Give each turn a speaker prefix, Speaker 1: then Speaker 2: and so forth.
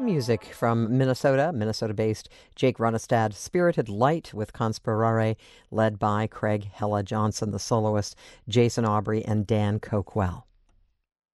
Speaker 1: Music from Minnesota-based Jake Runestad, Spirited Light with Conspirare, led by Craig Hella Johnson, the soloist, Jason Aubrey, and Dan Coquell.